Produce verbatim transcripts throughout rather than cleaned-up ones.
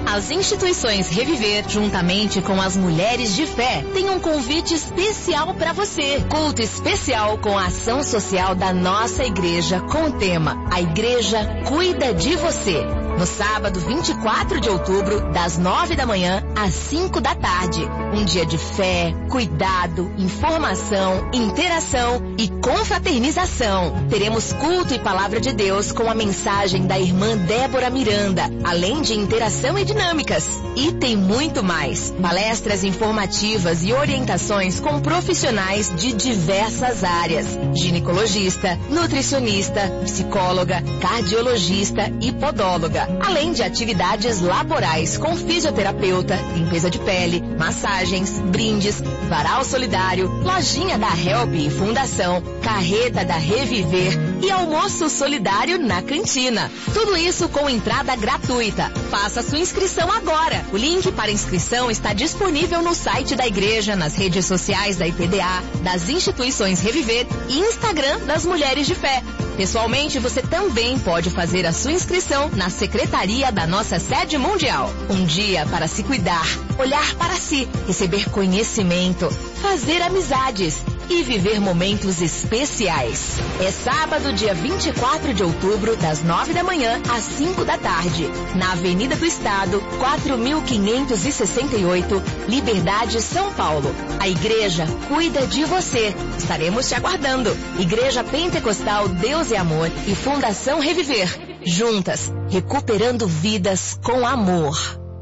As instituições Reviver, juntamente com as Mulheres de Fé, têm um convite especial para você. Culto especial com a ação social da nossa igreja com o tema A Igreja Cuida de Você. No sábado vinte e quatro de outubro, das nove da manhã às cinco da tarde. Um dia de fé, cuidado, informação, interação e confraternização. Teremos culto e palavra de Deus com a mensagem da irmã Débora Miranda, além de interação e dinâmicas. E tem muito mais. Palestras informativas e orientações com profissionais de diversas áreas. Ginecologista, nutricionista, psicóloga, cardiologista e podóloga. Além de atividades laborais com fisioterapeuta, limpeza de pele, massagens, brindes, varal solidário, lojinha da Help e Fundação, carreta da Reviver e almoço solidário na cantina. Tudo isso com entrada gratuita. Faça sua inscrição agora. O link para inscrição está disponível no site da igreja, nas redes sociais da I P D A, das instituições Reviver e Instagram das Mulheres de Fé. Pessoalmente, você também pode fazer a sua inscrição na secretaria da nossa sede mundial. Um dia para se cuidar, olhar para si, receber conhecimento, fazer amizades e viver momentos especiais. É sábado, dia vinte e quatro de outubro, das nove da manhã às cinco da tarde, na Avenida do Estado, quatro mil quinhentos e sessenta e oito, Liberdade, São Paulo. A igreja cuida de você. Estaremos te aguardando. Igreja Pentecostal Deus é Amor e Fundação Reviver. Juntas, recuperando vidas com amor.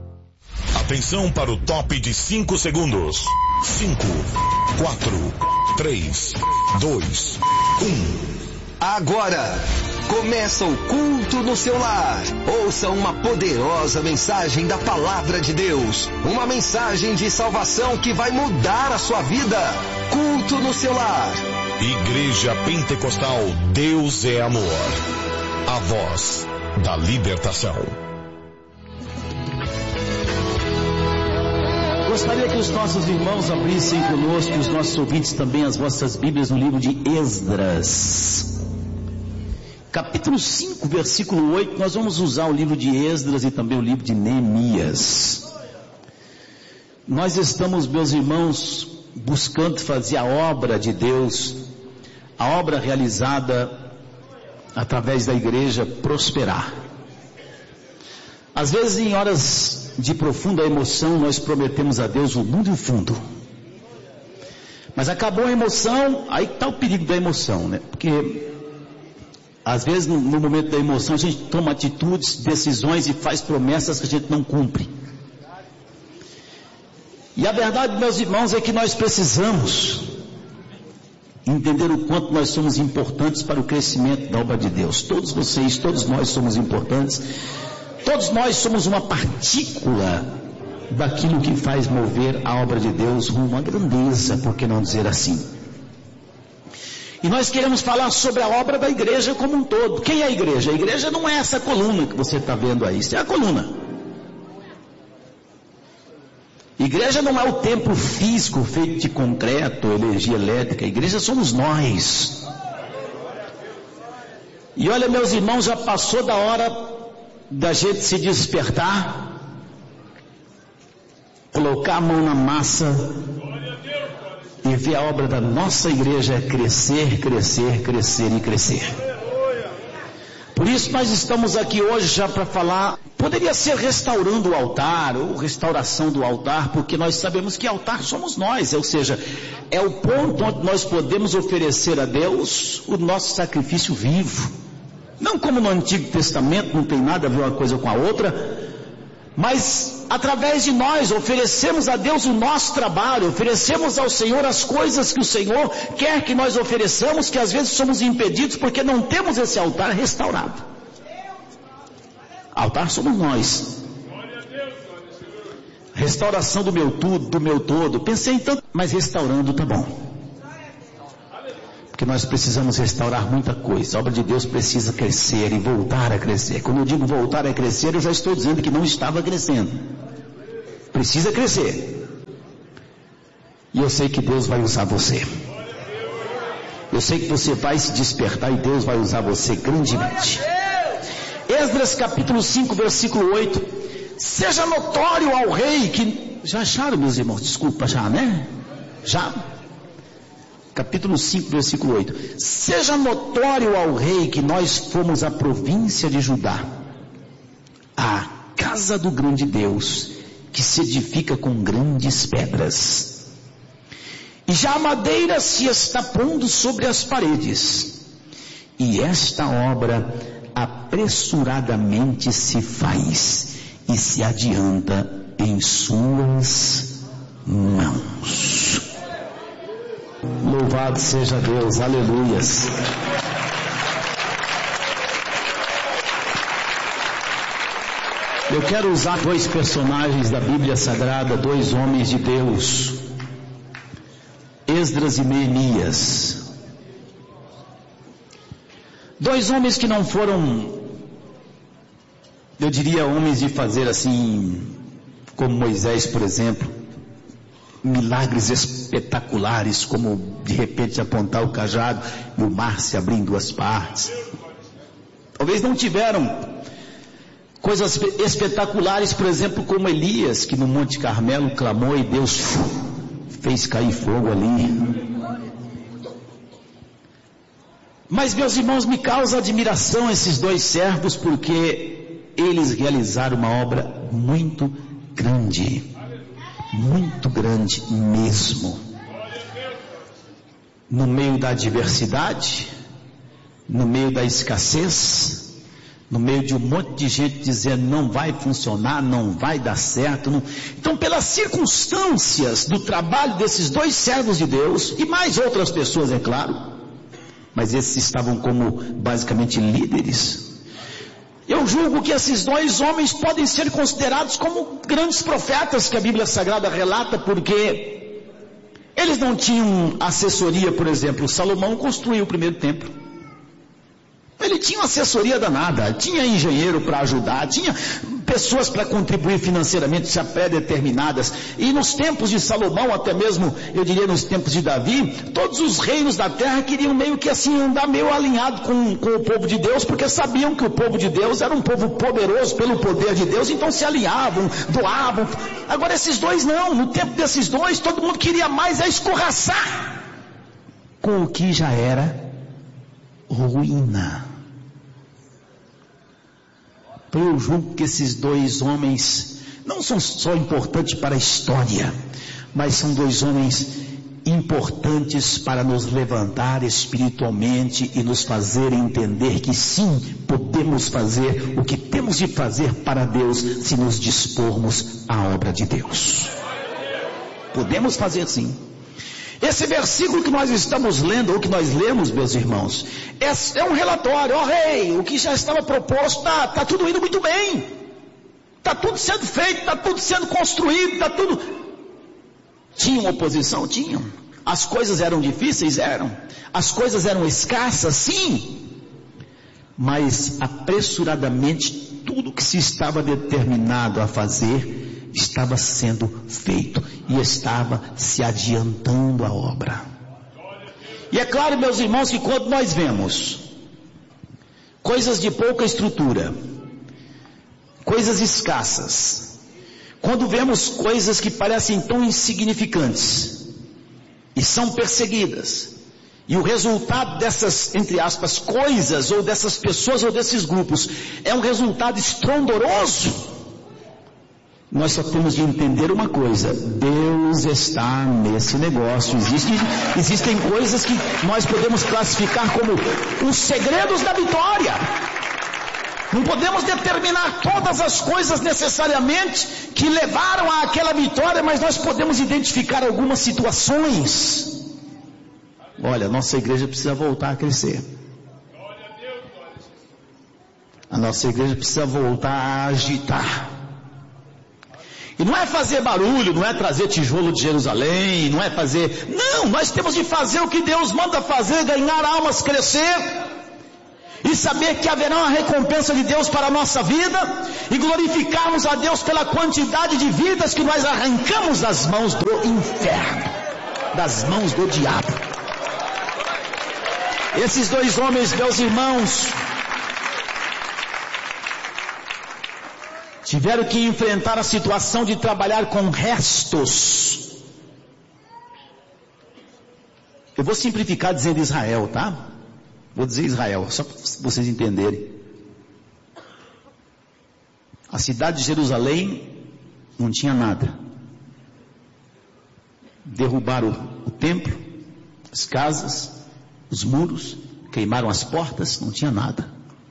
Atenção para o top de cinco segundos. cinco, quatro, três, dois, um. Agora começa o culto no seu lar. Ouça uma poderosa mensagem da palavra de Deus. Uma mensagem de salvação que vai mudar a sua vida. Culto no seu lar. Igreja Pentecostal Deus é Amor. A voz da libertação. Gostaria que os nossos irmãos abrissem conosco, os nossos ouvintes também, as vossas Bíblias no livro de Esdras. Capítulo cinco, versículo oito, nós vamos usar o livro de Esdras e também o livro de Neemias. Nós estamos, meus irmãos, buscando fazer a obra de Deus, a obra realizada através da igreja prosperar. Às vezes, em horas de profunda emoção, nós prometemos a Deus o mundo e o fundo. Mas acabou a emoção, aí está o perigo da emoção, né? Porque às vezes no, no momento da emoção a gente toma atitudes, decisões e faz promessas que a gente não cumpre. E a verdade, meus irmãos, é que nós precisamos entender o quanto nós somos importantes para o crescimento da obra de Deus. Todos vocês, todos nós somos importantes. Todos nós somos uma partícula daquilo que faz mover a obra de Deus rumo à grandeza, por que não dizer assim? E nós queremos falar sobre a obra da igreja como um todo. Quem é a igreja? A igreja não é essa coluna que você está vendo aí, isso é a coluna. Igreja não é o templo físico feito de concreto, energia elétrica. A igreja somos nós. E olha, meus irmãos, já passou da hora da gente se despertar, colocar a mão na massa e ver a obra da nossa igreja crescer, crescer, crescer e crescer. Por isso nós estamos aqui hoje já para falar, poderia ser restaurando o altar, ou restauração do altar, porque nós sabemos que altar somos nós, ou seja, é o ponto onde nós podemos oferecer a Deus o nosso sacrifício vivo. Não como no Antigo Testamento, não tem nada a ver uma coisa com a outra, mas através de nós oferecemos a Deus o nosso trabalho, oferecemos ao Senhor as coisas que o Senhor quer que nós ofereçamos, que às vezes somos impedidos porque não temos esse altar restaurado. Altar somos nós. Restauração do meu tudo, do meu todo. Pensei em tanto, mas restaurando tá bom. Porque nós precisamos restaurar muita coisa. A obra de Deus precisa crescer e voltar a crescer. Quando eu digo voltar a crescer, eu já estou dizendo que não estava crescendo. Precisa crescer. E eu sei que Deus vai usar você. Eu sei que você vai se despertar e Deus vai usar você grandemente. Esdras capítulo cinco, versículo oito. seja notório ao rei que... Já acharam, meus irmãos? Desculpa, já, né? Já? Capítulo cinco, versículo oito. Seja notório ao rei que nós fomos à província de Judá, a casa do grande Deus, que se edifica com grandes pedras. E já a madeira se está pondo sobre as paredes, e esta obra apressuradamente se faz e se adianta em suas mãos. Louvado seja Deus, aleluias. Eu quero usar dois personagens da Bíblia Sagrada, dois homens de Deus, Esdras e Neemias. Dois homens que não foram, eu diria, homens de fazer assim, como Moisés, por exemplo, milagres espetaculares, como de repente apontar o cajado e o mar se abrir em duas partes. Talvez não tiveram coisas espetaculares, por exemplo, como Elias, que no Monte Carmelo clamou e Deus fez cair fogo ali. Mas, meus irmãos, me causa admiração esses dois servos, porque eles realizaram uma obra muito grande, muito grande mesmo. No meio da adversidade, no meio da escassez, no meio de um monte de gente dizendo não vai funcionar, não vai dar certo. Não... Então, pelas circunstâncias do trabalho desses dois servos de Deus, e mais outras pessoas, é claro, mas esses estavam como basicamente líderes, eu julgo que esses dois homens podem ser considerados como grandes profetas que a Bíblia Sagrada relata, porque eles não tinham assessoria. Por exemplo, Salomão construiu o primeiro templo. Ele tinha uma assessoria danada, tinha engenheiro para ajudar, tinha pessoas para contribuir financeiramente já pré-determinadas. E nos tempos de Salomão, até mesmo, eu diria nos tempos de Davi, todos os reinos da terra queriam meio que assim andar meio alinhado com, com o povo de Deus, porque sabiam que o povo de Deus era um povo poderoso pelo poder de Deus, então se alinhavam, doavam. Agora esses dois não, no tempo desses dois, todo mundo queria mais é escorraçar com o que já era ruína. Eu julgo que esses dois homens não são só importantes para a história, mas são dois homens importantes para nos levantar espiritualmente e nos fazer entender que sim, podemos fazer o que temos de fazer para Deus se nos dispormos à obra de Deus. Podemos fazer sim. Esse versículo que nós estamos lendo, ou que nós lemos, meus irmãos, é, é um relatório. Ó rei, o que já estava proposto, está tá tudo indo muito bem, está tudo sendo feito, está tudo sendo construído, está tudo... Tinham oposição? Tinham. As coisas eram difíceis? Eram. As coisas eram escassas? Sim. Mas apressuradamente tudo que se estava determinado a fazer estava sendo feito e estava se adiantando a obra. E é claro, meus irmãos, que quando nós vemos coisas de pouca estrutura, coisas escassas, quando vemos coisas que parecem tão insignificantes e são perseguidas, e o resultado dessas, entre aspas, coisas, ou dessas pessoas, ou desses grupos, é um resultado estrondoroso, nós só temos de entender uma coisa: Deus está nesse negócio. Existe, existem coisas que nós podemos classificar como os segredos da vitória. Não podemos determinar todas as coisas necessariamente que levaram àquela vitória, mas nós podemos identificar algumas situações. Olha, nossa igreja precisa voltar a crescer. A nossa igreja precisa voltar a agitar. E não é fazer barulho, não é trazer tijolo de Jerusalém, não é fazer... Não, nós temos de fazer o que Deus manda fazer, ganhar almas, crescer, e saber que haverá uma recompensa de Deus para a nossa vida, e glorificarmos a Deus pela quantidade de vidas que nós arrancamos das mãos do inferno, das mãos do diabo. Esses dois homens, meus irmãos, tiveram que enfrentar a situação de trabalhar com restos. Eu vou simplificar dizendo Israel, tá? Vou dizer Israel, só para vocês entenderem. A cidade de Jerusalém não tinha nada. Derrubaram o templo, as casas, os muros, queimaram as portas, não tinha nada.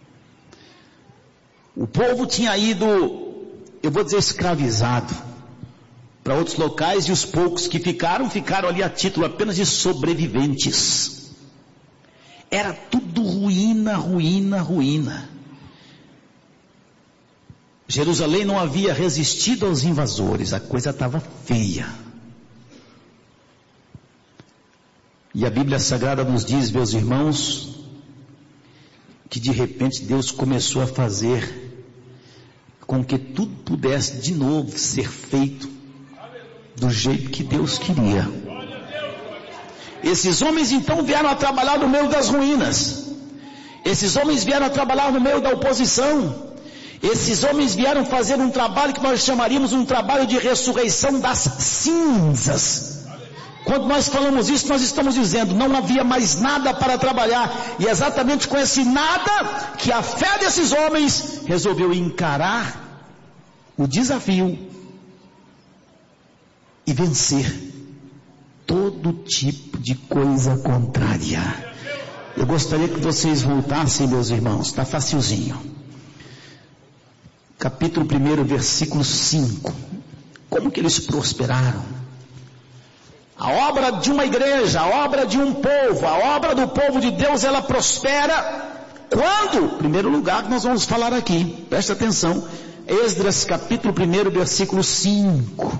O povo tinha ido, eu vou dizer escravizado, para outros locais, e os poucos que ficaram, ficaram ali a título apenas de sobreviventes. Era tudo ruína, ruína, ruína. Jerusalém não havia resistido aos invasores, a coisa estava feia. E a Bíblia Sagrada nos diz, meus irmãos, que de repente Deus começou a fazer com que tudo pudesse de novo ser feito do jeito que Deus queria. Esses homens então vieram a trabalhar no meio das ruínas. Esses homens vieram a trabalhar no meio da oposição. Esses homens vieram fazer um trabalho que nós chamaríamos um trabalho de ressurreição das cinzas. Quando nós falamos isso, nós estamos dizendo, não havia mais nada para trabalhar. E é exatamente com esse nada que a fé desses homens resolveu encarar o desafio e vencer todo tipo de coisa contrária. Eu gostaria que vocês voltassem, meus irmãos, está facilzinho. Capítulo um, versículo cinco. Como que eles prosperaram? A obra de uma igreja, a obra de um povo, a obra do povo de Deus, ela prospera quando? Primeiro lugar que nós vamos falar aqui, presta atenção, Esdras capítulo um, versículo cinco.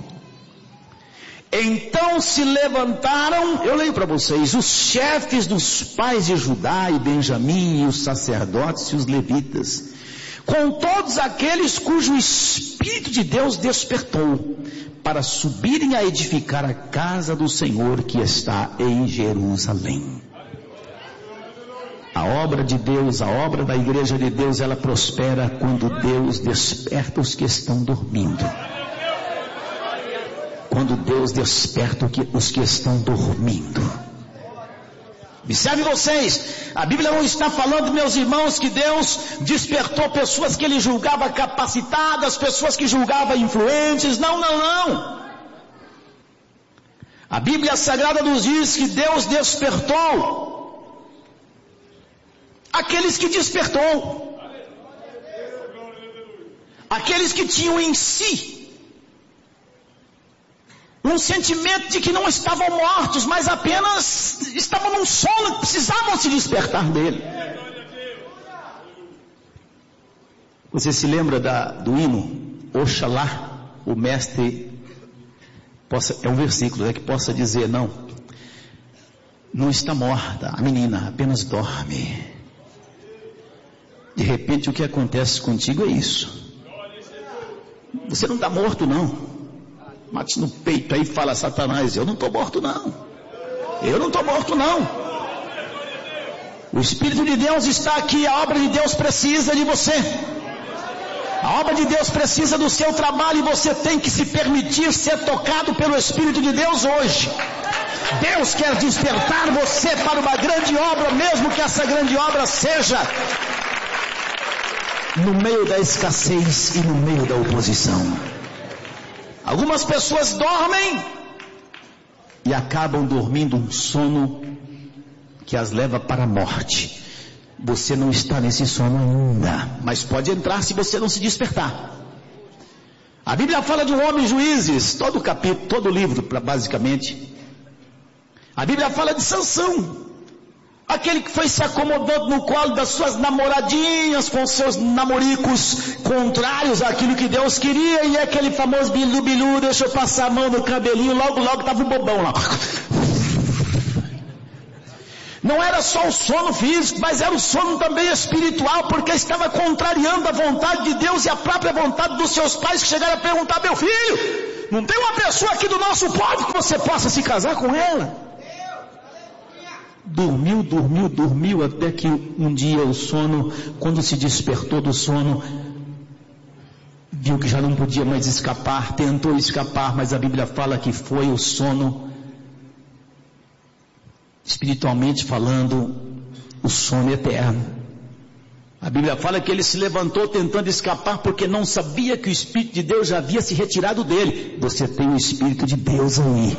Então se levantaram, eu leio para vocês, os chefes dos pais de Judá e Benjamim, e os sacerdotes e os levitas, com todos aqueles cujo Espírito de Deus despertou, para subirem a edificar a casa do Senhor que está em Jerusalém. A obra de Deus, a obra da igreja de Deus, ela prospera quando Deus desperta os que estão dormindo. Quando Deus desperta os que estão dormindo. Observe vocês, a Bíblia não está falando, meus irmãos, que Deus despertou pessoas que Ele julgava capacitadas, pessoas que julgava influentes. Não, não, não. A Bíblia Sagrada nos diz que Deus despertou aqueles que despertou. Aqueles que tinham em si um sentimento de que não estavam mortos, mas apenas estavam num sono que precisavam se despertar dele. Você se lembra da, do hino? Oxalá o mestre possa, é um versículo, né, que possa dizer, não, não está morta a menina, apenas dorme. De repente o que acontece contigo é isso. Você não está morto não. Mate no peito aí e fala, Satanás, eu não estou morto não. Eu não estou morto não. O Espírito de Deus está aqui, a obra de Deus precisa de você. A obra de Deus precisa do seu trabalho e você tem que se permitir ser tocado pelo Espírito de Deus hoje. Deus quer despertar você para uma grande obra, mesmo que essa grande obra seja no meio da escassez e no meio da oposição. Algumas pessoas dormem e acabam dormindo um sono que as leva para a morte. Você não está nesse sono ainda, mas pode entrar se você não se despertar. A Bíblia fala de um homem Juízes, todo o capítulo, todo o livro, basicamente. A Bíblia fala de Sansão, aquele que foi se acomodando no colo das suas namoradinhas, com seus namoricos contrários àquilo que Deus queria, e aquele famoso bilu bilu, deixa eu passar a mão no cabelinho, logo logo estava um bobão lá. Não era só o sono físico, mas era o sono também espiritual, porque estava contrariando a vontade de Deus e a própria vontade dos seus pais, que chegaram a perguntar, meu filho, não tem uma pessoa aqui do nosso povo que você possa se casar com ela? Dormiu, dormiu, dormiu, até que um dia o sono, quando se despertou do sono, viu que já não podia mais escapar, tentou escapar, mas a Bíblia fala que foi o sono, espiritualmente falando, o sono eterno. A Bíblia fala que ele se levantou tentando escapar porque não sabia que o Espírito de Deus já havia se retirado dele. Você tem o Espírito de Deus aí.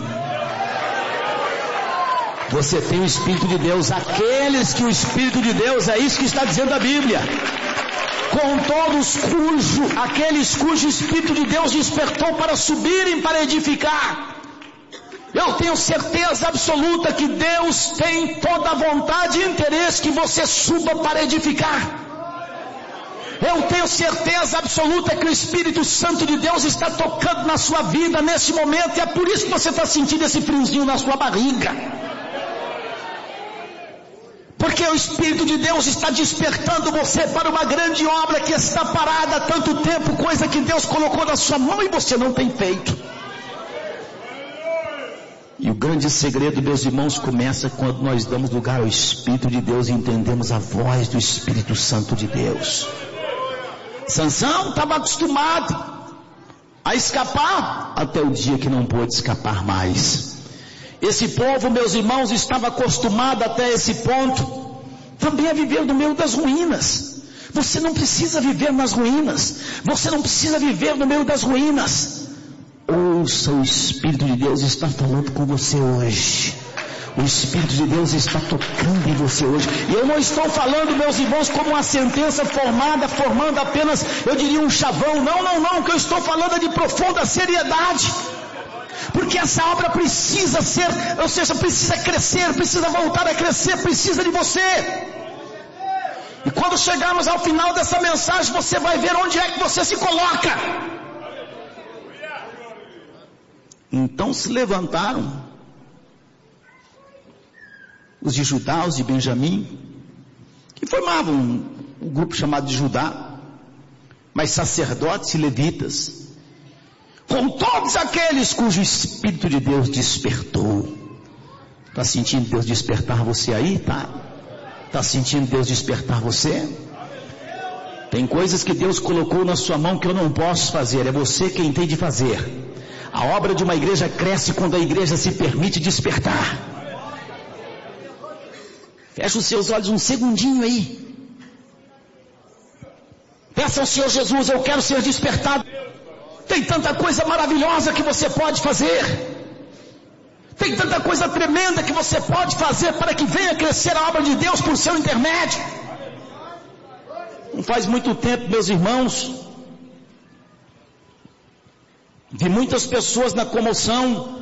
Você tem o Espírito de Deus. Aqueles que o Espírito de Deus, é isso que está dizendo a Bíblia. Com todos cujo, aqueles cujo Espírito de Deus despertou para subirem, para edificar. Eu tenho certeza absoluta que Deus tem toda a vontade e interesse que você suba para edificar. Eu tenho certeza absoluta que o Espírito Santo de Deus está tocando na sua vida nesse momento, e é por isso que você está sentindo esse friozinho na sua barriga. Porque o Espírito de Deus está despertando você para uma grande obra que está parada há tanto tempo, coisa que Deus colocou na sua mão e você não tem feito. E o grande segredo, meus irmãos, começa quando nós damos lugar ao Espírito de Deus e entendemos a voz do Espírito Santo de Deus. Sansão estava acostumado a escapar até o dia que não pôde escapar mais. Esse povo, meus irmãos, estava acostumado até esse ponto também a viver no meio das ruínas. Você não precisa viver nas ruínas. Você não precisa viver no meio das ruínas. Ouça, o Espírito de Deus está falando com você hoje. O Espírito de Deus está tocando em você hoje. E eu não estou falando, meus irmãos, como uma sentença formada, formando apenas, eu diria, um chavão. Não, não, não. O que eu estou falando é de profunda seriedade. Porque essa obra precisa ser, ou seja, precisa crescer, precisa voltar a crescer, precisa de você. E quando chegarmos ao final dessa mensagem, você vai ver onde é que você se coloca. Então se levantaram os de Judá, os de Benjamim, que formavam um, um grupo chamado de Judá, mas sacerdotes e levitas, com todos aqueles cujo Espírito de Deus despertou. Está sentindo Deus despertar você aí? Tá? Está sentindo Deus despertar você? Tem coisas que Deus colocou na sua mão que eu não posso fazer, é você quem tem de fazer. A obra de uma igreja cresce quando a igreja se permite despertar. Fecha os seus olhos um segundinho aí. Peça ao Senhor Jesus, eu quero ser despertado. Tem tanta coisa maravilhosa que você pode fazer. Tem tanta coisa tremenda que você pode fazer para que venha crescer a obra de Deus por seu intermédio. Não faz muito tempo, meus irmãos, vi muitas pessoas na comoção.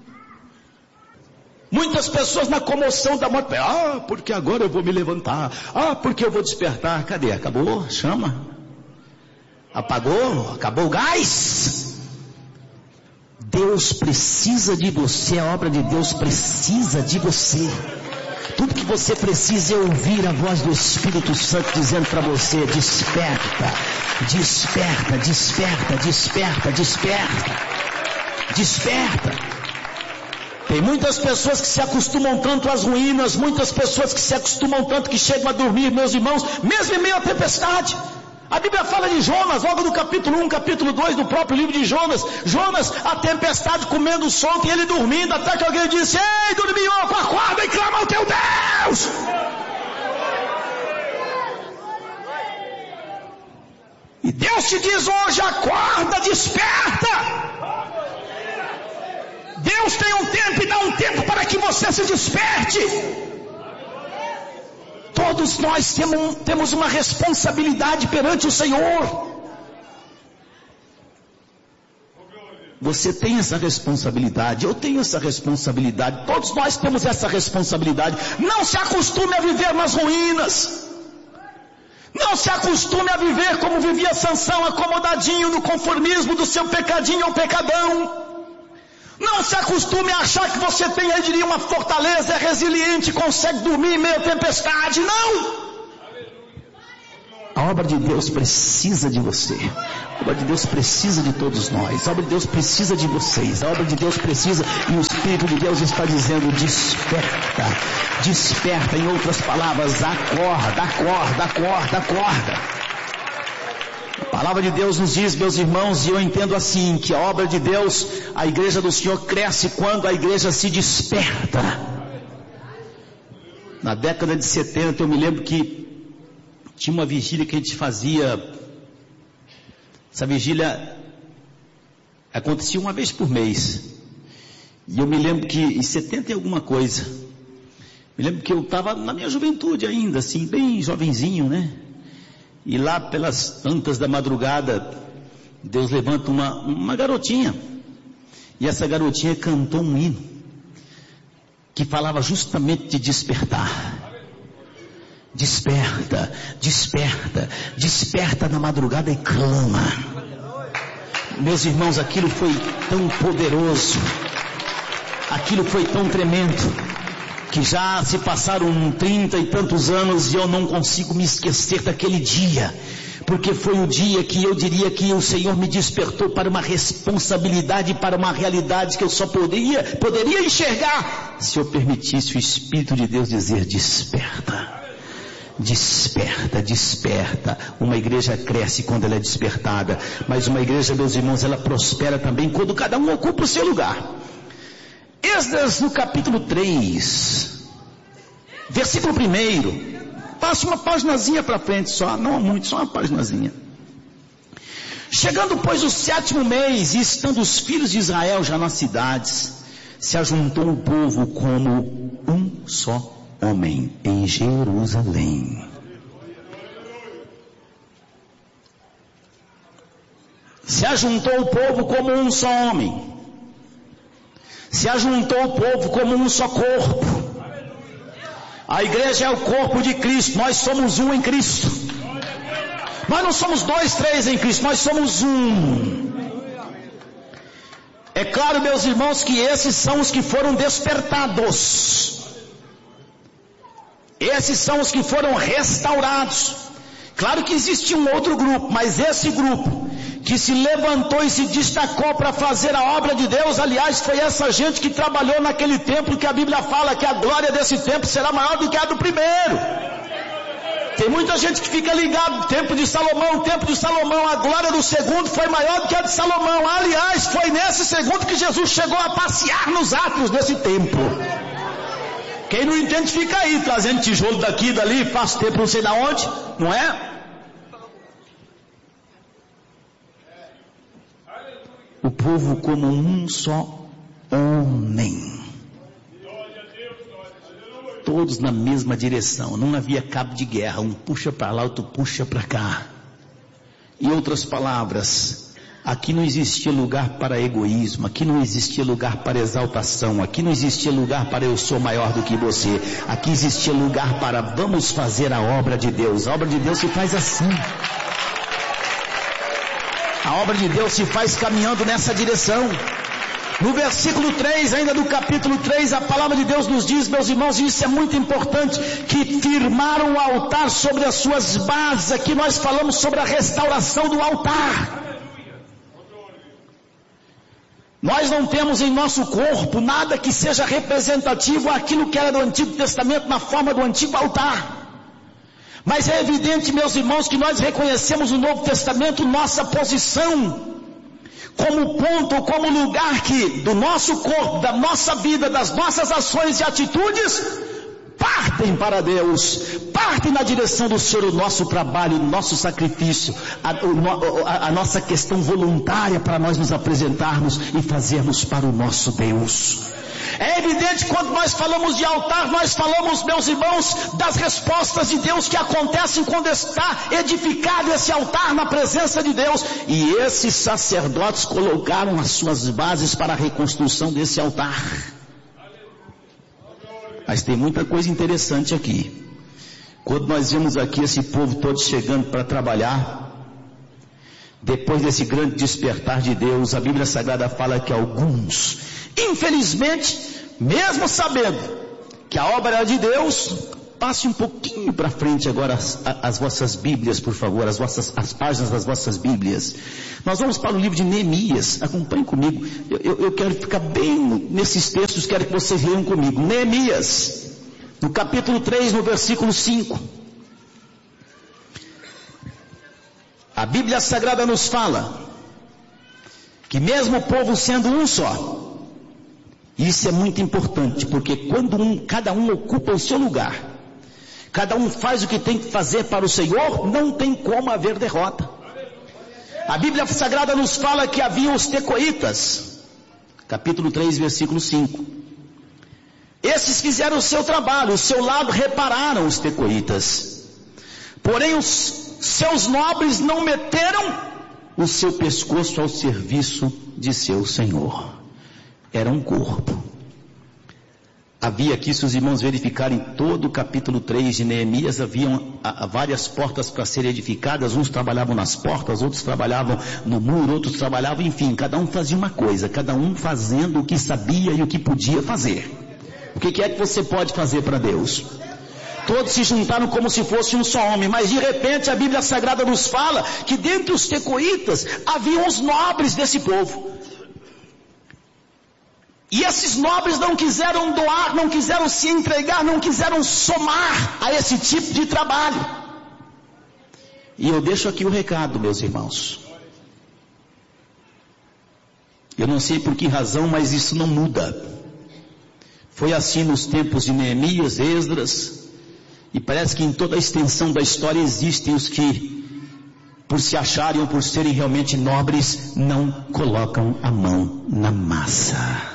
Muitas pessoas na comoção da morte. Ah, porque agora eu vou me levantar. Ah, porque eu vou despertar. Cadê? Acabou? Chama. Apagou? Acabou o gás? Deus precisa de você. A obra de Deus precisa de você. Tudo que você precisa é ouvir a voz do Espírito Santo dizendo para você: desperta, desperta, desperta, desperta, desperta, desperta. Tem muitas pessoas que se acostumam tanto às ruínas, muitas pessoas que se acostumam tanto que chegam a dormir, meus irmãos, mesmo em meio à tempestade. A Bíblia fala de Jonas, logo no capítulo um, capítulo dois do próprio livro de Jonas. Jonas, a tempestade comendo o sol e ele dormindo, até que alguém disse: ei, dorminhoco, acorda e clama ao teu Deus. E Deus te diz hoje: acorda, desperta. Deus tem um tempo e dá um tempo para que você se desperte. Todos nós temos, temos uma responsabilidade perante o Senhor. Você tem essa responsabilidade, eu tenho essa responsabilidade, todos nós temos essa responsabilidade. Não se acostume a viver nas ruínas. Não se acostume a viver como vivia Sansão, acomodadinho no conformismo do seu pecadinho ou pecadão. Não se acostume a achar que você tem, eu diria, uma fortaleza, é resiliente, consegue dormir em meio à tempestade. Não! A obra de Deus precisa de você. A obra de Deus precisa de todos nós. A obra de Deus precisa de vocês. A obra de Deus precisa, e o Espírito de Deus está dizendo: desperta, desperta. Em outras palavras, acorda, acorda, acorda, acorda. A A palavra de Deus nos diz, meus irmãos, e eu entendo assim, que a obra de Deus, a igreja do Senhor cresce quando a igreja se desperta. Na década de setenta, eu me lembro que tinha uma vigília que a gente fazia. Essa vigília acontecia uma vez por mês. E eu me lembro que em setenta e alguma coisa, me lembro que eu estava na minha juventude ainda, assim, bem jovenzinho, né? E lá pelas tantas da madrugada, Deus levanta uma, uma garotinha. E essa garotinha cantou um hino que falava justamente de despertar. Desperta, desperta, desperta na madrugada e clama. Meus irmãos, aquilo foi tão poderoso, aquilo foi tão tremendo, que já se passaram trinta e tantos anos e eu não consigo me esquecer daquele dia, porque foi o dia que eu diria que o Senhor me despertou para uma responsabilidade, para uma realidade que eu só poderia, poderia enxergar se eu permitisse o Espírito de Deus dizer: desperta, desperta, desperta. Uma igreja cresce quando ela é despertada, mas uma igreja, meus irmãos, ela prospera também quando cada um ocupa o seu lugar. Esdras no capítulo três, versículo primeiro, passa uma paginazinha para frente só, não muito, só uma paginazinha. Chegando pois o sétimo mês, e estando os filhos de Israel já nas cidades, se ajuntou o povo como um só homem em Jerusalém. Se ajuntou o povo como um só homem. Se ajuntou o povo como um só corpo. A igreja é o corpo de Cristo. Nós somos um em Cristo. Nós não somos dois, três em Cristo. Nós somos um. É claro, meus irmãos, que esses são os que foram despertados. Esses são os que foram restaurados. Claro que existe um outro grupo, mas esse grupo que se levantou e se destacou para fazer a obra de Deus, aliás, foi essa gente que trabalhou naquele templo que a Bíblia fala que a glória desse templo será maior do que a do primeiro. Tem muita gente que fica ligado, templo de Salomão, templo de Salomão, a glória do segundo foi maior do que a de Salomão. Aliás, foi nesse segundo que Jesus chegou a passear nos átrios desse templo. Quem não entende fica aí, trazendo tijolo daqui e dali, faz tempo não sei de onde, não é? O povo como um só homem. Todos na mesma direção, não havia cabo de guerra, um puxa para lá, outro puxa para cá. Em outras palavras, aqui não existia lugar para egoísmo, aqui não existia lugar para exaltação, aqui não existia lugar para eu sou maior do que você, aqui existia lugar para vamos fazer a obra de Deus. A obra de Deus se faz assim. A obra de Deus se faz caminhando nessa direção. No versículo três, ainda do capítulo três, a palavra de Deus nos diz, meus irmãos, e isso é muito importante, que firmaram o altar sobre as suas bases. Aqui nós falamos sobre a restauração do altar. Nós não temos em nosso corpo nada que seja representativo àquilo que era do Antigo Testamento na forma do antigo altar. Mas é evidente, meus irmãos, que nós reconhecemos no Novo Testamento nossa posição como ponto, como lugar que do nosso corpo, da nossa vida, das nossas ações e atitudes partem para Deus, partem na direção do Senhor, o nosso trabalho, o nosso sacrifício, a, a, a nossa questão voluntária para nós nos apresentarmos e fazermos para o nosso Deus. É evidente que quando nós falamos de altar, nós falamos, meus irmãos, das respostas de Deus que acontecem quando está edificado esse altar na presença de Deus. E esses sacerdotes colocaram as suas bases para a reconstrução desse altar. Mas tem muita coisa interessante aqui. Quando nós vemos aqui esse povo todo chegando para trabalhar, depois desse grande despertar de Deus, a Bíblia Sagrada fala que alguns, infelizmente, mesmo sabendo que a obra era de Deus, passe um pouquinho para frente agora as, as vossas Bíblias, por favor, as, vossas, as páginas das vossas Bíblias. Nós vamos para o livro de Neemias, acompanhem comigo, eu, eu, eu quero ficar bem nesses textos, quero que vocês leiam comigo. Neemias, no capítulo três, no versículo cinco. A Bíblia Sagrada nos fala que mesmo o povo sendo um só, isso é muito importante, porque quando um, cada um ocupa o seu lugar, cada um faz o que tem que fazer para o Senhor, não tem como haver derrota. A Bíblia Sagrada nos fala que havia os tecoitas, capítulo três, versículo cinco. Esses fizeram o seu trabalho, o seu lado repararam os tecoitas. Porém os seus nobres não meteram o seu pescoço ao serviço de seu Senhor. Era um corpo. Havia aqui, se os irmãos verificarem todo o capítulo três de Neemias, haviam a, a, várias portas para serem edificadas. Uns trabalhavam nas portas, outros trabalhavam no muro, outros trabalhavam, enfim, cada um fazia uma coisa, cada um fazendo o que sabia e o que podia fazer. O que, que é que você pode fazer para Deus? Todos se juntaram como se fosse um só homem, mas de repente a Bíblia Sagrada nos fala que dentre os tecoitas haviam os nobres desse povo. E esses nobres não quiseram doar, não quiseram se entregar, não quiseram somar a esse tipo de trabalho. E eu deixo aqui o recado, meus irmãos. Eu não sei por que razão, mas isso não muda. Foi assim nos tempos de Neemias, Esdras, e parece que em toda a extensão da história existem os que, por se acharem ou por serem realmente nobres, não colocam a mão na massa.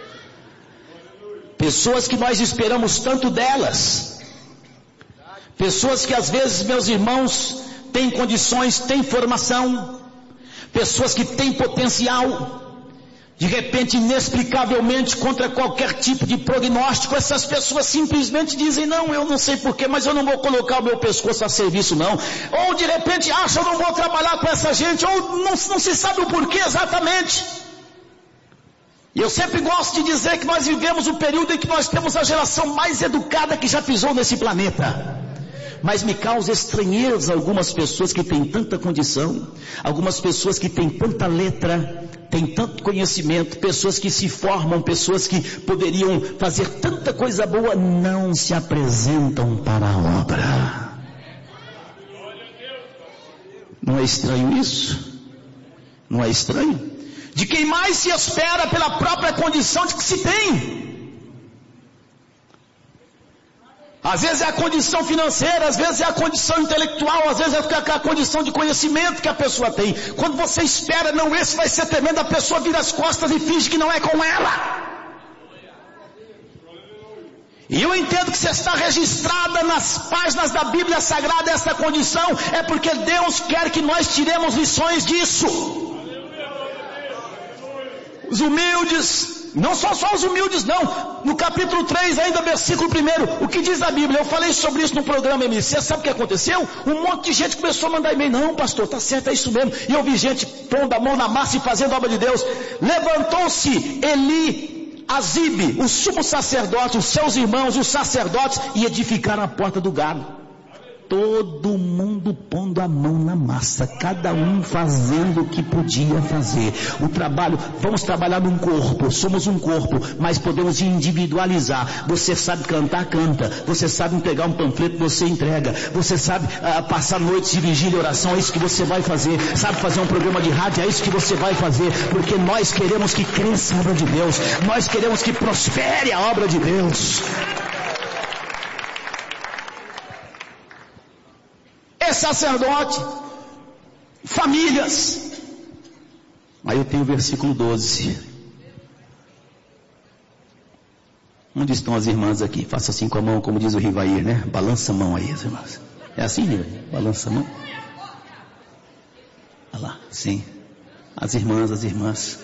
Pessoas que nós esperamos tanto delas. Pessoas que às vezes, meus irmãos, têm condições, têm formação. Pessoas que têm potencial. De repente, inexplicavelmente, contra qualquer tipo de prognóstico, essas pessoas simplesmente dizem, não, eu não sei porquê, mas eu não vou colocar o meu pescoço a serviço não. Ou de repente acham, eu não vou trabalhar com essa gente, ou não, não se sabe o porquê exatamente. E eu sempre gosto de dizer que nós vivemos um período em que nós temos a geração mais educada que já pisou nesse planeta. Mas me causa estranheza algumas pessoas que têm tanta condição, algumas pessoas que têm tanta letra, têm tanto conhecimento, pessoas que se formam, pessoas que poderiam fazer tanta coisa boa, não se apresentam para a obra. Não é estranho isso? Não é estranho? De quem mais se espera pela própria condição de que se tem. Às vezes é a condição financeira, às vezes é a condição intelectual, às vezes é a condição de conhecimento que a pessoa tem. Quando você espera, não, esse vai ser tremendo, a pessoa vira as costas e finge que não é com ela. E eu entendo que você está registrada nas páginas da Bíblia Sagrada essa condição, é porque Deus quer que nós tiremos lições disso. Os humildes, não são só os humildes não, no capítulo três ainda, versículo um, o que diz a Bíblia? Eu falei sobre isso no programa M C, sabe o que aconteceu? Um monte de gente começou a mandar e-mail, não pastor, tá certo, é isso mesmo, e eu vi gente pondo a mão na massa e fazendo a obra de Deus. Levantou-se Eli, Azibe, o sumo sacerdote, os seus irmãos, os sacerdotes, e edificaram a porta do gado. Todo mundo pondo a mão na massa, cada um fazendo o que podia fazer. O trabalho, vamos trabalhar num corpo, somos um corpo, mas podemos individualizar. Você sabe cantar, canta. Você sabe entregar um panfleto, você entrega. Você sabe uh, passar noites de vigília e oração, é isso que você vai fazer. Sabe fazer um programa de rádio, é isso que você vai fazer. Porque nós queremos que cresça a obra de Deus. Nós queremos que prospere a obra de Deus. É sacerdote, famílias. Aí eu tenho o versículo doze. Onde estão as irmãs aqui? Faça assim com a mão, como diz o Rivair, né? Balança a mão aí, as irmãs. É assim, Rivair? Balança a mão. Olha lá, sim. As irmãs, as irmãs.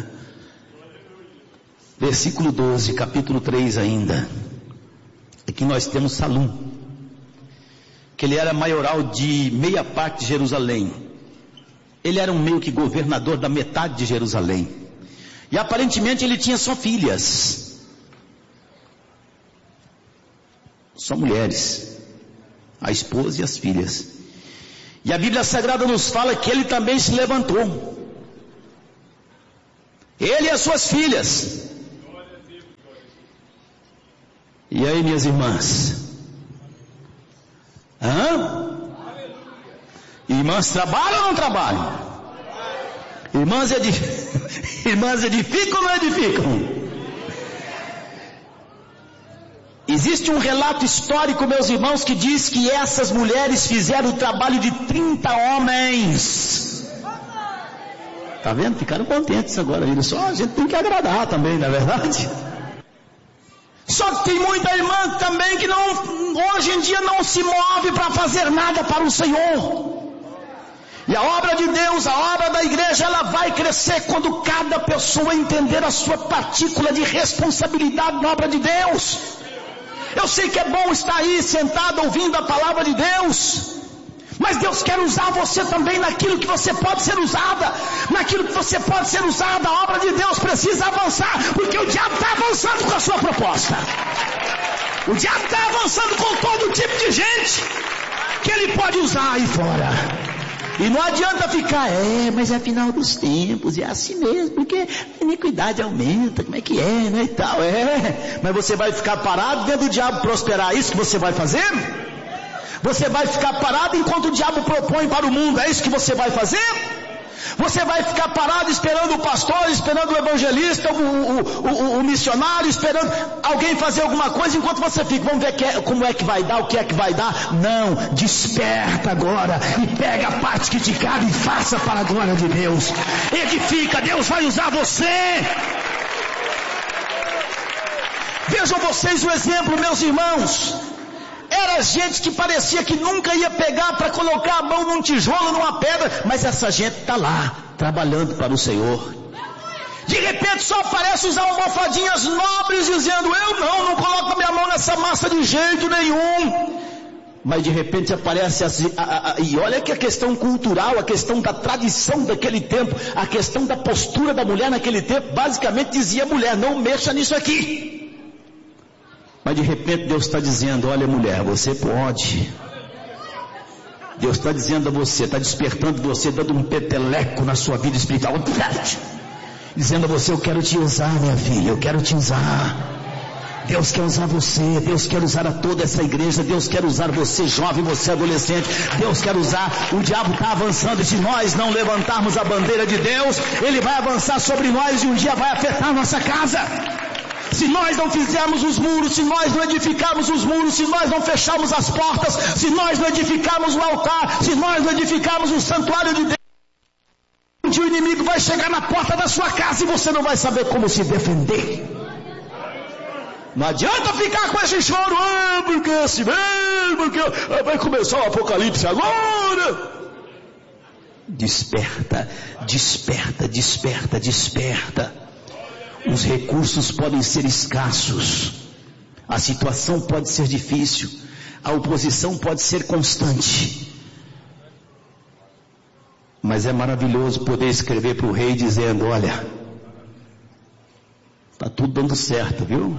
Versículo doze, capítulo três ainda. Aqui nós temos Salum, que ele era maioral de meia parte de Jerusalém. Ele era um meio que governador da metade de Jerusalém. E aparentemente ele tinha só filhas. Só mulheres. A esposa e as filhas. E a Bíblia Sagrada nos fala que ele também se levantou. Ele e as suas filhas. E aí, minhas irmãs? Hã? Irmãs trabalham ou não trabalham? Irmãs edificam, irmãs edificam ou não edificam? Existe um relato histórico, meus irmãos, que diz que essas mulheres fizeram o trabalho de trinta homens. Tá vendo? Ficaram contentes agora. Só a gente tem que agradar também, não é verdade? Só que tem muita irmã também que não, hoje em dia não se move para fazer nada para o Senhor. E a obra de Deus, a obra da igreja, ela vai crescer quando cada pessoa entender a sua partícula de responsabilidade na obra de Deus. Eu sei que é bom estar aí sentado ouvindo a palavra de Deus, mas Deus quer usar você também naquilo que você pode ser usada, naquilo que você pode ser usada. A obra de Deus precisa avançar, porque o diabo está avançando com a sua proposta. O diabo está avançando com todo tipo de gente que ele pode usar aí fora. E não adianta ficar, é, mas é final dos tempos, é assim mesmo, porque a iniquidade aumenta, como é que é, né, e tal, é. Mas você vai ficar parado vendo o diabo prosperar, é isso que você vai fazer? Você vai ficar parado enquanto o diabo propõe para o mundo, é isso que você vai fazer? Você vai ficar parado esperando o pastor, esperando o evangelista, o, o, o, o missionário, esperando alguém fazer alguma coisa enquanto você fica, vamos ver que é, como é que vai dar, o que é que vai dar? Não, desperta agora e pega a parte que te cabe e faça para a glória de Deus. Edifica, Deus vai usar você. Vejam vocês o exemplo, meus irmãos. Era gente que parecia que nunca ia pegar para colocar a mão num tijolo, numa pedra, mas essa gente está lá, trabalhando para o Senhor. De repente só aparece os almofadinhas nobres dizendo, eu não, não coloco a minha mão nessa massa de jeito nenhum. Mas de repente aparece assim, a, a, a, e olha que a questão cultural, a questão da tradição daquele tempo, a questão da postura da mulher naquele tempo, basicamente dizia a mulher, não mexa nisso aqui. Mas de repente Deus está dizendo, olha mulher, você pode. Deus está dizendo a você, está despertando você, dando um peteleco na sua vida espiritual. Dizendo a você, eu quero te usar, minha filha, eu quero te usar. Deus quer usar você, Deus quer usar a toda essa igreja, Deus quer usar você jovem, você adolescente, Deus quer usar, o diabo está avançando, e se nós não levantarmos a bandeira de Deus, ele vai avançar sobre nós e um dia vai afetar a nossa casa. Se nós não fizermos os muros, se nós não edificarmos os muros, se nós não fecharmos as portas, se nós não edificarmos o altar, se nós não edificarmos o santuário de Deus, um dia o inimigo vai chegar na porta da sua casa e você não vai saber como se defender. Não adianta ficar com esse choro, ah, porque é assim mesmo, porque ah, vai começar o apocalipse agora. Desperta, desperta, desperta, desperta. Os recursos podem ser escassos, a situação pode ser difícil, a oposição pode ser constante, mas é maravilhoso poder escrever para o rei dizendo, olha, está tudo dando certo, viu?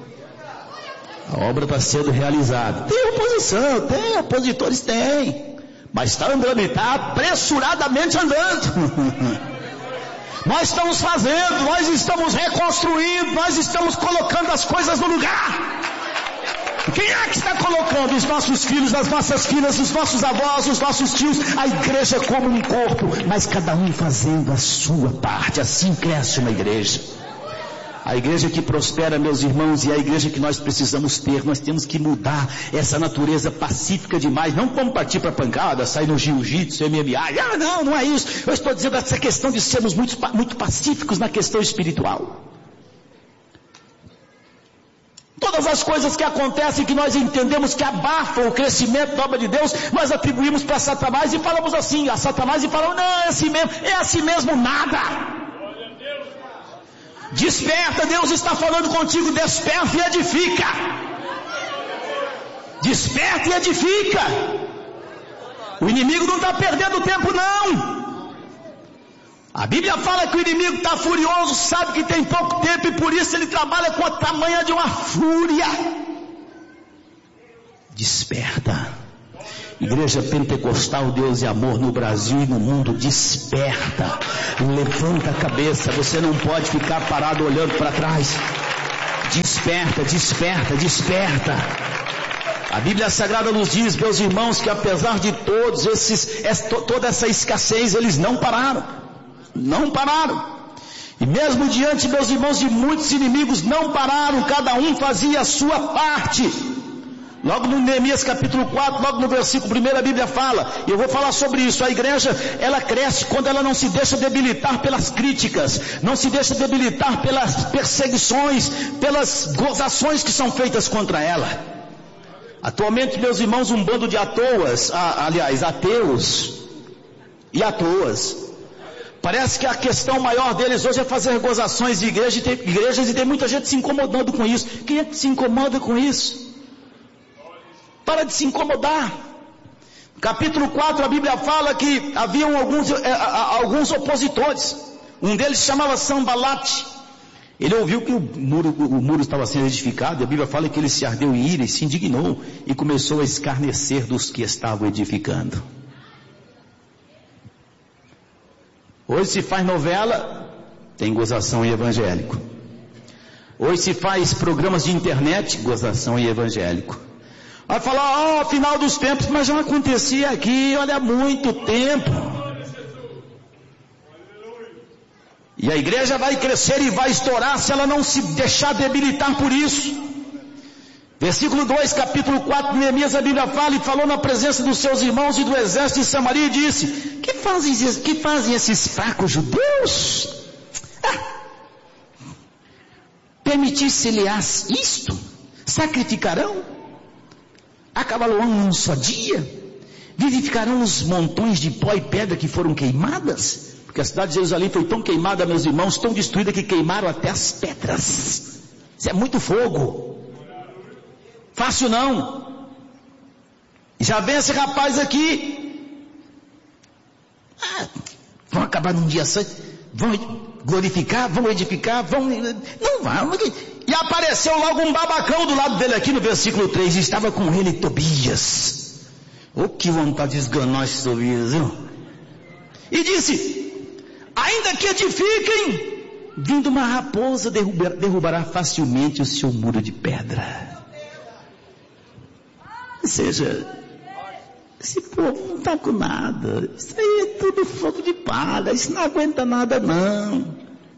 A obra está sendo realizada. Tem oposição, tem, opositores tem, mas está andando, está apressuradamente andando. Nós estamos fazendo, nós estamos reconstruindo, nós estamos colocando as coisas no lugar. Quem é que está colocando? Os nossos filhos, as nossas filhas, os nossos avós, os nossos tios, a igreja como um corpo, mas cada um fazendo a sua parte, assim cresce uma igreja. A igreja que prospera, meus irmãos, e a igreja que nós precisamos ter, nós temos que mudar essa natureza pacífica demais. Não vamos partir para pancada, sair no jiu-jitsu, M M A. Ah, não, não é isso. Eu estou dizendo essa questão de sermos muito, muito pacíficos na questão espiritual. Todas as coisas que acontecem, que nós entendemos que abafam o crescimento da obra de Deus, nós atribuímos para Satanás e falamos assim, a Satanás e falamos, não, é assim mesmo, é assim mesmo nada. Desperta, Deus está falando contigo, desperta e edifica. Desperta e edifica. O inimigo não está perdendo tempo não. A Bíblia fala que o inimigo está furioso, sabe que tem pouco tempo e por isso ele trabalha com a tamanha de uma fúria. Desperta. Igreja Pentecostal, Deus e Amor no Brasil e no mundo, desperta, levanta a cabeça, você não pode ficar parado olhando para trás, desperta, desperta, desperta. A Bíblia Sagrada nos diz, meus irmãos, que apesar de todos esses, toda essa escassez, eles não pararam. Não pararam. E mesmo diante, meus irmãos, de muitos inimigos, não pararam. Cada um fazia a sua parte. Logo no Neemias capítulo quatro, logo no versículo um, a Bíblia fala, e eu vou falar sobre isso, a igreja, ela cresce quando ela não se deixa debilitar pelas críticas, não se deixa debilitar pelas perseguições, pelas gozações que são feitas contra ela. Atualmente, meus irmãos, um bando de atoas, aliás, ateus e atoas, parece que a questão maior deles hoje é fazer gozações de igreja, e tem, igrejas, e tem muita gente se incomodando com isso. Quem é que se incomoda com isso? Para de se incomodar. Capítulo quatro, a Bíblia fala que haviam alguns, é, alguns opositores. Um deles se chamava Sambalate. Ele ouviu que o muro, o muro estava sendo edificado, e a Bíblia fala que ele se ardeu em ira e se indignou, e começou a escarnecer dos que estavam edificando. Hoje se faz novela, tem gozação em evangélico. Hoje se faz programas de internet, gozação em evangélico. Vai falar, ó, oh, final dos tempos, mas já acontecia aqui, olha, há muito tempo. E a igreja vai crescer e vai estourar se ela não se deixar debilitar por isso. Versículo dois, capítulo quatro de Neemias, a Bíblia fala, e falou na presença dos seus irmãos e do exército de Samaria, e disse, que fazem, que fazem esses fracos judeus? Ah, permitisse-lhes isto? Sacrificarão? Acabalarão num só dia? Vivificarão os montões de pó e pedra que foram queimadas? Porque a cidade de Jerusalém foi tão queimada, meus irmãos, tão destruída que queimaram até as pedras. Isso é muito fogo. Fácil não. Já vem esse rapaz aqui. Ah, vão acabar num dia só. Vão glorificar, vão edificar, vão... Não vão. E apareceu logo um babacão do lado dele aqui no versículo três. E estava com ele Tobias. Oh, que vontade de esganar esse Tobias, viu? E disse... Ainda que edifiquem, vindo uma raposa derrubar, derrubará facilmente o seu muro de pedra. Ou seja, esse povo não está com nada. Isso aí é tudo fogo de palha. Isso não aguenta nada não.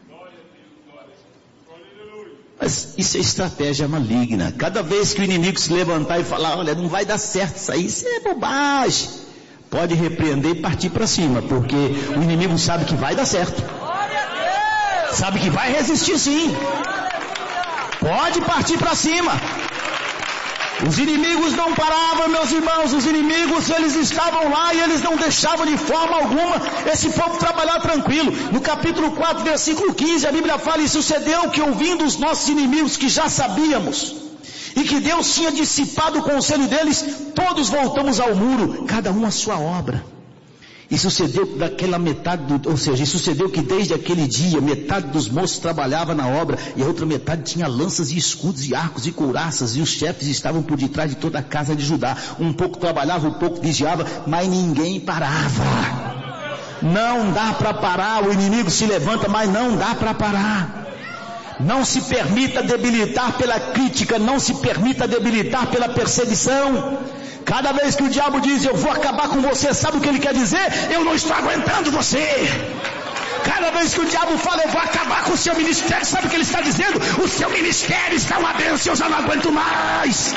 Mas isso é estratégia maligna. Cada vez que o inimigo se levantar e falar, olha, não vai dar certo isso aí, isso é bobagem. Pode repreender e partir para cima, porque o inimigo sabe que vai dar certo. Sabe que vai resistir sim. Pode partir para cima. Os inimigos não paravam, meus irmãos. Os inimigos, eles estavam lá e eles não deixavam de forma alguma esse povo trabalhar tranquilo. No capítulo quatro, versículo quinze, a Bíblia fala, e sucedeu que ouvindo os nossos inimigos, que já sabíamos, e que Deus tinha dissipado o conselho deles, todos voltamos ao muro, cada um a sua obra. E sucedeu daquela metade, do, ou seja, e sucedeu que desde aquele dia, metade dos moços trabalhava na obra, e a outra metade tinha lanças e escudos e arcos e couraças, e os chefes estavam por detrás de toda a casa de Judá. Um pouco trabalhava, um pouco vigiava, mas ninguém parava. Não dá para parar, o inimigo se levanta, mas não dá para parar. Não se permita debilitar pela crítica, não se permita debilitar pela perseguição. Cada vez que o diabo diz, eu vou acabar com você, sabe o que ele quer dizer? Eu não estou aguentando você. Cada vez que o diabo fala, eu vou acabar com o seu ministério, sabe o que ele está dizendo? O seu ministério está uma bênção, eu já não aguento mais.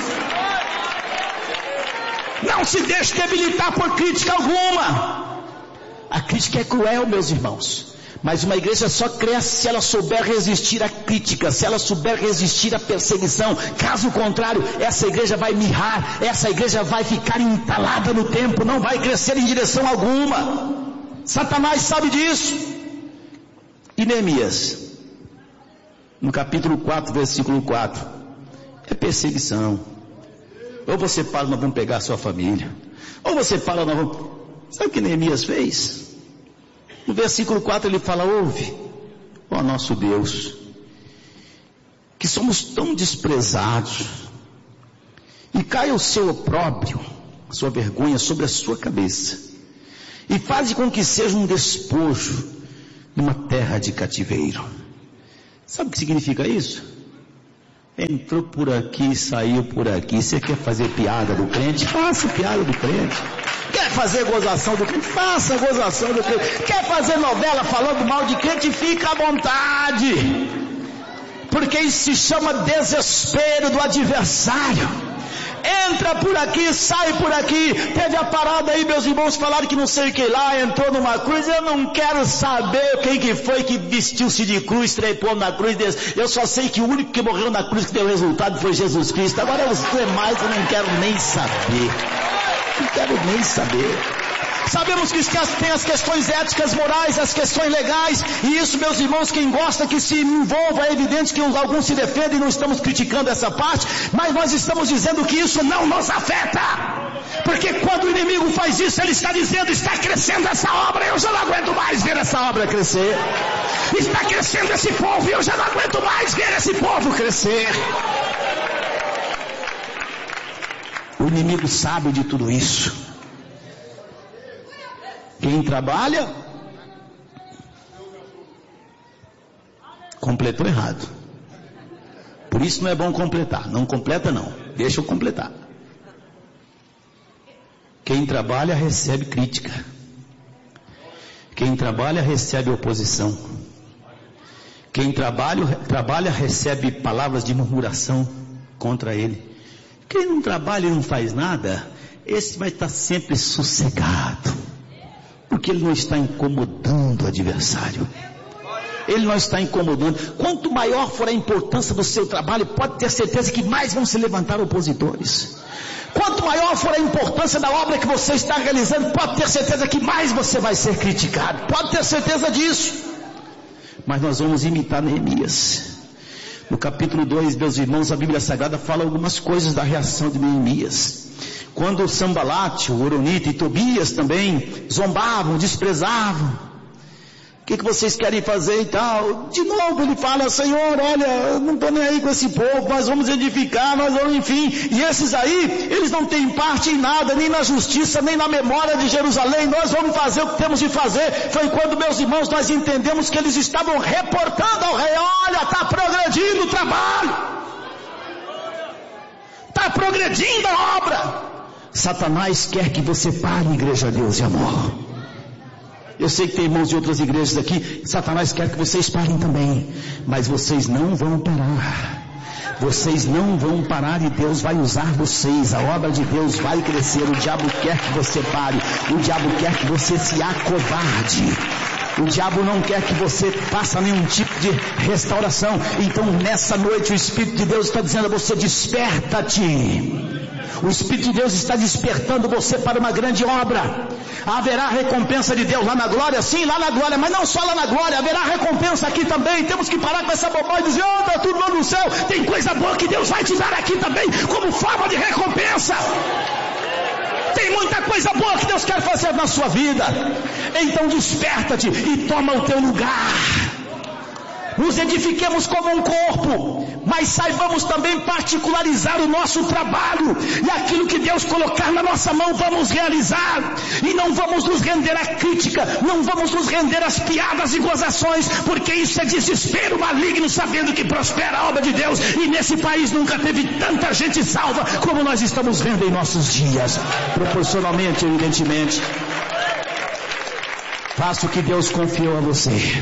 Não se deixe debilitar por crítica alguma. A crítica é cruel, meus irmãos. Mas uma igreja só cresce se ela souber resistir à crítica, se ela souber resistir à perseguição. Caso contrário, essa igreja vai mirrar, essa igreja vai ficar entalada no tempo, não vai crescer em direção alguma. Satanás sabe disso. E Neemias, no capítulo quatro, versículo quatro, é perseguição. Ou você fala, nós vamos pegar a sua família. Ou você fala, nós vamos... Sabe o que Neemias fez? No versículo quatro ele fala, ouve, ó nosso Deus, que somos tão desprezados, e caia o seu opróbrio, a sua vergonha sobre a sua cabeça, e faze com que seja um despojo numa terra de cativeiro. Sabe o que significa isso? Entrou por aqui, saiu por aqui. Você quer fazer piada do crente? Faça piada do crente. Quer fazer gozação do crente? Faça gozação do crente. Quer fazer novela falando mal de crente? Fica à vontade. Porque isso se chama desespero do adversário. Entra por aqui, sai por aqui. Teve a parada aí, meus irmãos falaram que não sei o que lá, entrou numa cruz. Eu não quero saber quem que foi que vestiu-se de cruz, trepou na cruz. Eu só sei que o único que morreu na cruz que deu resultado foi Jesus Cristo. Agora os demais eu não quero nem saber. Não quero nem saber. Sabemos que tem as questões éticas, morais, as questões legais, e isso, meus irmãos, quem gosta que se envolva, é evidente que alguns se defendem, não estamos criticando essa parte, mas nós estamos dizendo que isso não nos afeta, porque quando o inimigo faz isso, ele está dizendo, está crescendo essa obra, eu já não aguento mais ver essa obra crescer, está crescendo esse povo, e eu já não aguento mais ver esse povo crescer. O inimigo sabe de tudo isso. Quem trabalha, completou errado. Por isso não é bom completar. Não completa não, deixa eu completar. Quem trabalha recebe crítica. Quem trabalha recebe oposição. Quem trabalha, trabalha recebe palavras de murmuração contra ele. Quem não trabalha e não faz nada, esse vai estar sempre sossegado. Porque ele não está incomodando o adversário. Ele não está incomodando. Quanto maior for a importância do seu trabalho, pode ter certeza que mais vão se levantar opositores. Quanto maior for a importância da obra que você está realizando, pode ter certeza que mais você vai ser criticado. Pode ter certeza disso. Mas nós vamos imitar Neemias. No capítulo dois, meus irmãos, a Bíblia Sagrada fala algumas coisas da reação de Neemias. Quando o Sambalate, o Oronita e Tobias também zombavam, desprezavam. O que, que vocês querem fazer e tal? De novo ele fala, Senhor, olha, eu não estou nem aí com esse povo, nós vamos edificar, nós vamos, enfim. E esses aí, eles não têm parte em nada, nem na justiça, nem na memória de Jerusalém. Nós vamos fazer o que temos de fazer. Foi quando, meus irmãos, nós entendemos que eles estavam reportando ao rei, olha, está progredindo o trabalho. Está progredindo a obra. Satanás quer que você pare, igreja Deus e amor. Eu sei que tem irmãos de outras igrejas aqui, Satanás quer que vocês parem também, mas vocês não vão parar. Vocês não vão parar e Deus vai usar vocês, a obra de Deus vai crescer. O diabo quer que você pare, o diabo quer que você se acovarde. O diabo não quer que você faça nenhum tipo de restauração. Então nessa noite o Espírito de Deus está dizendo a você, desperta-te. O Espírito de Deus está despertando você para uma grande obra. Haverá recompensa de Deus lá na glória, sim, lá na glória, mas não só lá na glória, haverá recompensa aqui também. Temos que parar com essa bobagem e dizer, oh, está tudo lá no céu. Tem coisa boa que Deus vai te dar aqui também, como forma de recompensa. Tem muita coisa boa que Deus quer fazer na sua vida. Então desperta-te e toma o teu lugar. Nos edifiquemos como um corpo, mas saibamos também particularizar o nosso trabalho, e aquilo que Deus colocar na nossa mão vamos realizar, e não vamos nos render à crítica, não vamos nos render às piadas e gozações, porque isso é desespero maligno, sabendo que prospera a obra de Deus, e nesse país nunca teve tanta gente salva como nós estamos vendo em nossos dias, proporcionalmente, evidentemente. Faça o que Deus confiou a você.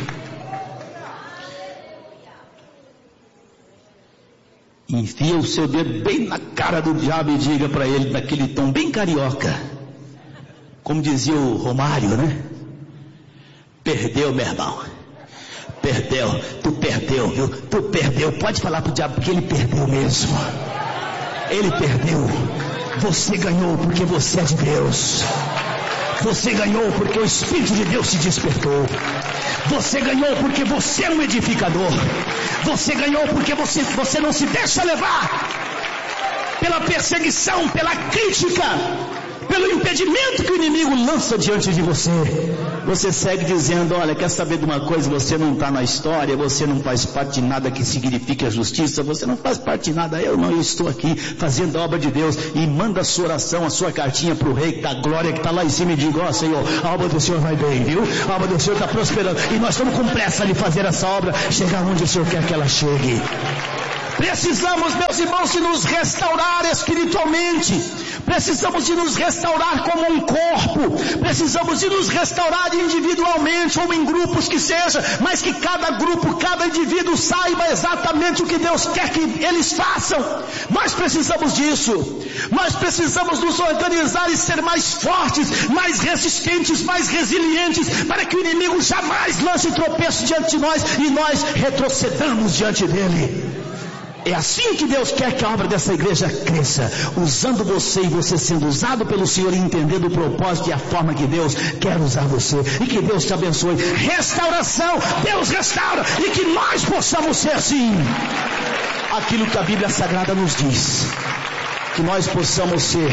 Enfia o seu dedo bem na cara do diabo e diga para ele, naquele tom bem carioca, como dizia o Romário, né? Perdeu, meu irmão. Perdeu, tu perdeu, viu? Tu perdeu. Pode falar pro diabo que ele perdeu mesmo. Ele perdeu. Você ganhou porque você é de Deus. Você ganhou porque o Espírito de Deus te despertou. Você ganhou porque você é um edificador. Você ganhou porque você, você não se deixa levar pela perseguição, pela crítica, pelo impedimento que o inimigo lança diante de você. Você segue dizendo, olha, quer saber de uma coisa? Você não está na história, você não faz parte de nada que signifique a justiça, você não faz parte de nada, eu não, eu estou aqui fazendo a obra de Deus. E manda a sua oração, a sua cartinha para o rei da glória que está lá em cima e diga, ó, Senhor, a obra do Senhor vai bem, viu? A obra do Senhor está prosperando, e nós estamos com pressa de fazer essa obra chegar onde o Senhor quer que ela chegue. Precisamos, meus irmãos, de nos restaurar espiritualmente. Precisamos de nos restaurar como um corpo. Precisamos de nos restaurar individualmente ou em grupos que seja, mas que cada grupo, cada indivíduo saiba exatamente o que Deus quer que eles façam. Nós precisamos disso. Nós precisamos nos organizar e ser mais fortes, mais resistentes, mais resilientes, para que o inimigo jamais lance tropeço diante de nós e nós retrocedamos diante dele. É assim que Deus quer que a obra dessa igreja cresça, usando você e você sendo usado pelo Senhor e entendendo o propósito e a forma que Deus quer usar você. E que Deus te abençoe. Restauração, Deus restaura, e que nós possamos ser sim aquilo que a Bíblia Sagrada nos diz. Que nós possamos ser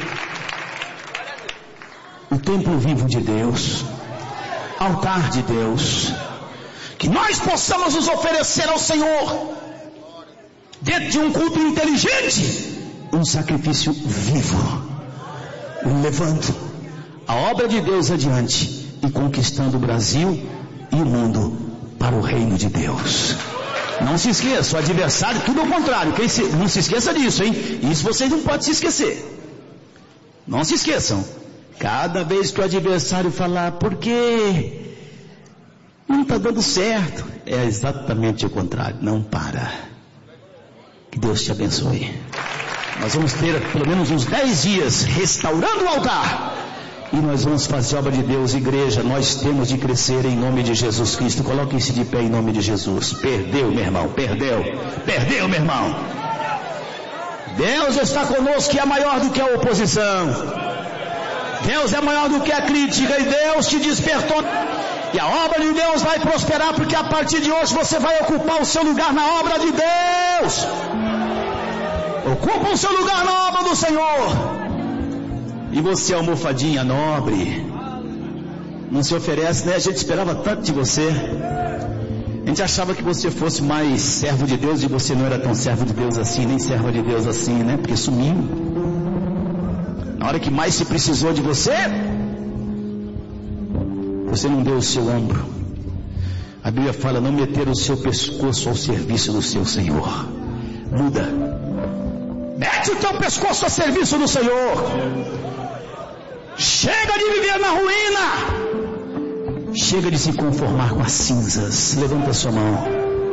o templo vivo de Deus, altar de Deus. Que nós possamos nos oferecer ao Senhor, dentro de um culto inteligente, um sacrifício vivo, levando a obra de Deus adiante e conquistando o Brasil e o mundo para o reino de Deus. Não se esqueça, o adversário, tudo ao contrário. Quem se, não se esqueça disso, hein? Isso vocês não podem se esquecer. Não se esqueçam. Cada vez que o adversário falar, por quê? Não está dando certo. É exatamente o contrário. Não para. Que Deus te abençoe. Nós vamos ter pelo menos uns dez dias restaurando o altar. E nós vamos fazer a obra de Deus, igreja. Nós temos de crescer em nome de Jesus Cristo. Coloque-se de pé em nome de Jesus. Perdeu, meu irmão, perdeu. Perdeu, meu irmão. Deus está conosco, que é maior do que a oposição. Deus é maior do que a crítica. E Deus te despertou. E a obra de Deus vai prosperar, porque a partir de hoje você vai ocupar o seu lugar na obra de Deus. Ocupa o seu lugar na obra do Senhor. E você, almofadinha nobre, não se oferece, né? A gente esperava tanto de você. A gente achava que você fosse mais servo de Deus, e você não era tão servo de Deus assim, nem serva de Deus assim, né? Porque sumiu. Na hora que mais se precisou de você, você não deu o seu ombro. A Bíblia fala, não meter o seu pescoço ao serviço do seu Senhor. Muda. Mete o teu pescoço a serviço do Senhor. Chega de viver na ruína. Chega de se conformar com as cinzas. Levanta a sua mão.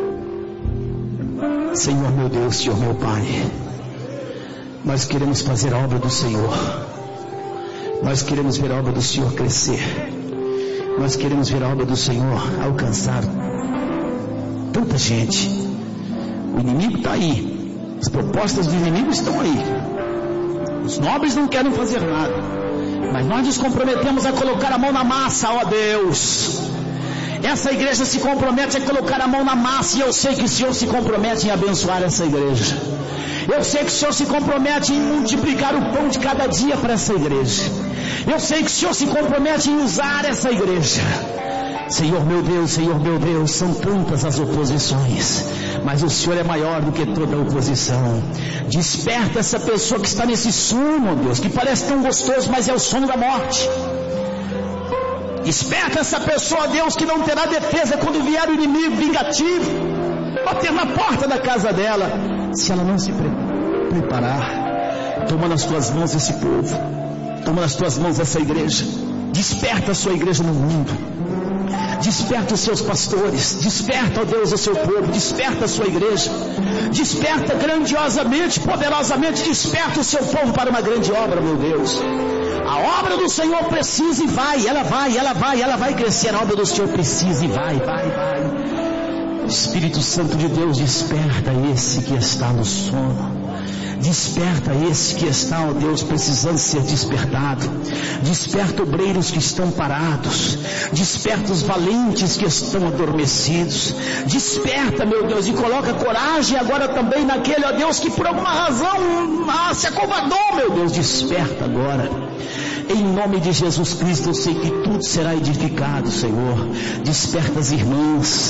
Senhor meu Deus, Senhor meu Pai, nós queremos fazer a obra do Senhor. Nós queremos ver a obra do Senhor crescer. Nós queremos ver a obra do Senhor alcançar tanta gente. O inimigo está aí. As propostas do inimigo estão aí. Os nobres não querem fazer nada. Mas nós nos comprometemos a colocar a mão na massa, ó Deus. Essa igreja se compromete a colocar a mão na massa. E eu sei que o Senhor se compromete em abençoar essa igreja. Eu sei que o Senhor se compromete em multiplicar o pão de cada dia para essa igreja. Eu sei que o Senhor se compromete em usar essa igreja. Senhor meu Deus, Senhor meu Deus, são tantas as oposições, mas o Senhor é maior do que toda a oposição. Desperta essa pessoa que está nesse sono, Deus, que parece tão gostoso, mas é o sono da morte. Desperta essa pessoa, Deus, que não terá defesa quando vier o inimigo vingativo bater na porta da casa dela, se ela não se pre- preparar. Toma nas tuas mãos esse povo, toma nas tuas mãos essa igreja. Desperta a sua igreja no mundo. Desperta os seus pastores, desperta, ó Deus, o seu povo, desperta a sua igreja, desperta grandiosamente, poderosamente, desperta o seu povo para uma grande obra, meu Deus. A obra do Senhor precisa e vai, ela vai, ela vai, ela vai crescer. A obra do Senhor precisa e vai, vai, vai. Espírito Santo de Deus, desperta esse que está no sono. Desperta esse que está, ó Deus, precisando ser despertado. Desperta obreiros que estão parados. Desperta os valentes que estão adormecidos. Desperta, meu Deus, e coloca coragem agora também naquele, ó Deus, que por alguma razão ah, se acovardou, meu Deus. Desperta agora. Em nome de Jesus Cristo, eu sei que tudo será edificado, Senhor. Desperta as irmãs, desperta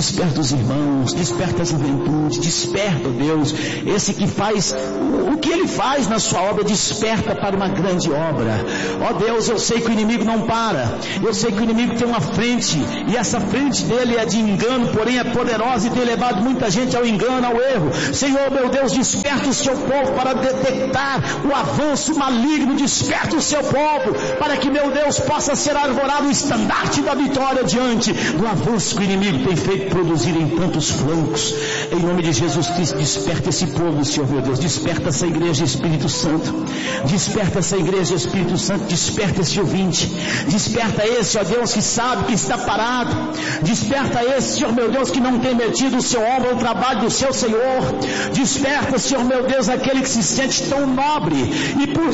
Desperta os irmãos, desperta a juventude, desperta, Deus, esse que faz o que ele faz na sua obra, desperta para uma grande obra. Ó Deus, eu sei que o inimigo não para, eu sei que o inimigo tem uma frente, e essa frente dele é de engano, porém é poderosa e tem levado muita gente ao engano, ao erro. Senhor, meu Deus, desperta o seu povo para detectar o avanço maligno, desperta o seu povo para que, meu Deus, possa ser arvorado o estandarte da vitória diante do avanço que o inimigo tem feito produzir em tantos flancos. Em nome de Jesus Cristo, desperta esse povo, Senhor meu Deus, desperta essa igreja, Espírito Santo, desperta essa igreja, Espírito Santo, desperta esse ouvinte, desperta esse, ó Deus, que sabe que está parado, desperta esse, Senhor meu Deus, que não tem metido o seu ombro ao trabalho do seu Senhor, desperta, Senhor meu Deus, aquele que se sente tão nobre e por